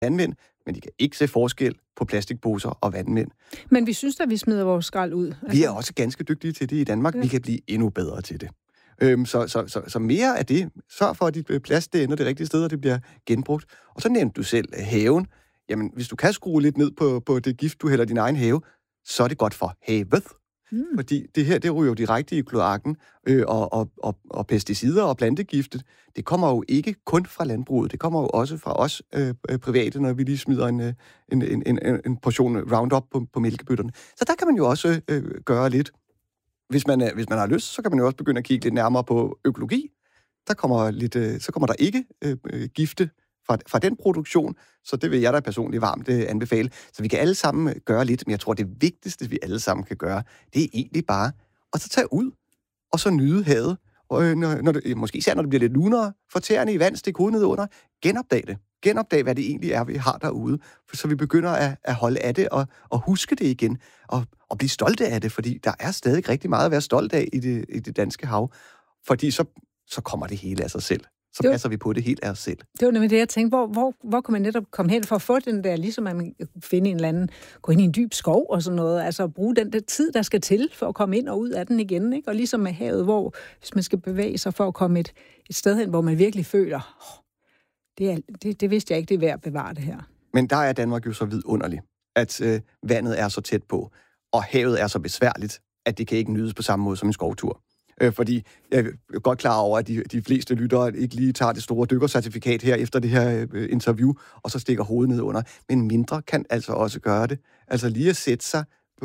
vandmænd, men de kan ikke se forskel på plastikposer og vandmænd. Men vi synes, at vi smider vores skrald ud. Vi er også ganske dygtige til det i Danmark. Ja. Vi kan blive endnu bedre til det. Så mere af det. Sørg for, at dit plast det ender det rigtige sted, og det bliver genbrugt. Og så nævnte du selv haven. Jamen, hvis du kan skrue lidt ned på det gift, du hælder i din egen have, så er det godt for havet. Fordi det her, det ryger jo direkte i kloakken, og pesticider og plantegiftet, det kommer jo ikke kun fra landbruget, det kommer jo også fra os private, når vi lige smider en portion Roundup på mælkebøtterne. Så der kan man jo også gøre lidt. Hvis man har lyst, så kan man jo også begynde at kigge lidt nærmere på økologi. Så kommer der ikke gifte fra den produktion, så det vil jeg da personligt varmt anbefale. Så vi kan alle sammen gøre lidt, men jeg tror, det vigtigste, vi alle sammen kan gøre, det er egentlig bare at så tage ud og så nyde havet. Og måske især når det bliver lidt lunere, få tæerne i vand, stik hovedet ned under, genopdag det. Genopdag, hvad det egentlig er, vi har derude. Så vi begynder at holde af det og huske det igen, og blive stolte af det, fordi der er stadig rigtig meget at være stolt af i det danske hav. Fordi så kommer det hele af sig selv. Så passer vi på det helt af os selv. Det var nemlig det, jeg tænkte. Hvor kan man netop komme hen for at få den der, ligesom at man finde en eller anden, gå ind i en dyb skov og sådan noget, altså bruge den der tid, der skal til for at komme ind og ud af den igen, ikke? Og ligesom med havet, hvor hvis man skal bevæge sig for at komme et sted hen, hvor man virkelig føler, det vidste jeg ikke, det er værd at bevare det her. Men der er Danmark jo så vidunderlig, at vandet er så tæt på, og havet er så besværligt, at det kan ikke nydes på samme måde som en skovtur. Fordi jeg er godt klar over, at de fleste lyttere ikke lige tager det store dykkercertifikat her efter det her interview, og så stikker hovedet ned under. Men mindre kan altså også gøre det. Altså lige at sætte sig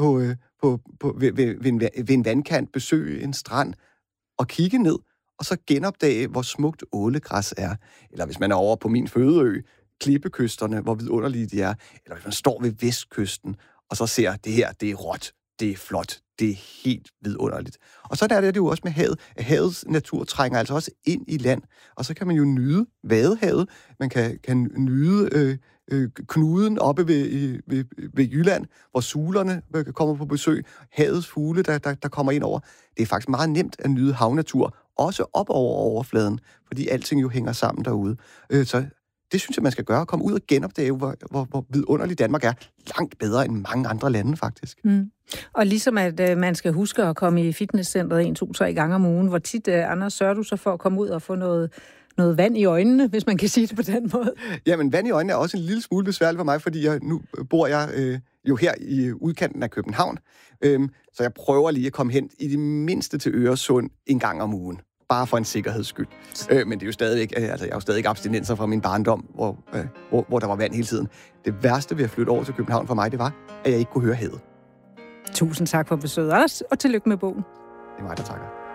ved en vandkant, besøge en strand og kigge ned, og så genopdage, hvor smukt ålegræs er. Eller hvis man er over på min fødeø, klippekysterne, hvor vidunderlige de er. Eller hvis man står ved vestkysten, og så ser det her, det er råt, det er flot, det er helt vidunderligt. Og så er det jo også med havet. Havets natur trænger altså også ind i land, og så kan man jo nyde Vadehavet. Man kan nyde knuden oppe ved Jylland, hvor sulerne kommer på besøg. Havets fugle, der kommer ind over. Det er faktisk meget nemt at nyde havnatur, også op over overfladen, fordi alting jo hænger sammen derude. Så det synes jeg, man skal gøre. Komme ud og genopdage, hvor vidunderligt Danmark er. Langt bedre end mange andre lande, faktisk. Og ligesom at man skal huske at komme i fitnesscenteret 1, 2, 3 gange om ugen, hvor tit, Anders, sørger du så for at komme ud og få noget vand i øjnene, hvis man kan sige det på den måde? Jamen, vand i øjnene er også en lille smule besværligt for mig, fordi nu bor jeg jo her i udkanten af København. Så jeg prøver lige at komme hen i det mindste til Øresund en gang om ugen. Bare for en sikkerheds skyld. Men det er jo stadigvæk, jeg er jo stadig abstinenser fra min barndom, hvor der var vand hele tiden. Det værste ved at flytte over til København for mig, det var, at jeg ikke kunne høre havet. Tusind tak for besøget, Anders, og tillykke med bogen. Det er mig, der takker.